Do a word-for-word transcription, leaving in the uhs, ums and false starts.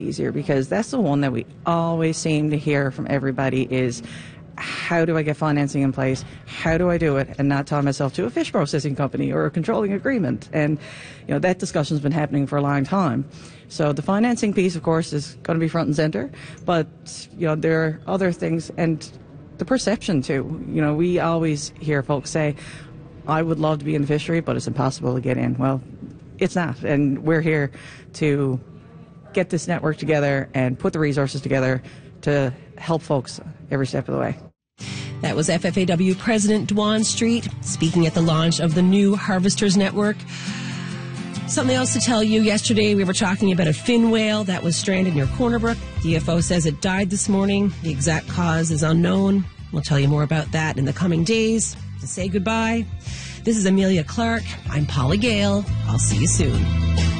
easier, because that's the one that we always seem to hear from everybody is, how do I get financing in place? How do I do it and not tie myself to a fish processing company or a controlling agreement? And, you know, that discussion's been happening for a long time. So the financing piece, of course, is going to be front and center. But, you know, there are other things, and the perception too. You know, we always hear folks say, I would love to be in the fishery, but it's impossible to get in. Well, it's not. And we're here to get this network together and put the resources together to help folks every step of the way. That was F F A W President Dwan Street speaking at the launch of the new Harvesters Network. Something else to tell you. Yesterday we were talking about a fin whale that was stranded near Corner Brook. D F O says it died this morning. The exact cause is unknown. We'll tell you more about that in the coming days. To say goodbye, this is Amelia Clark. I'm Paula Gale. I'll see you soon.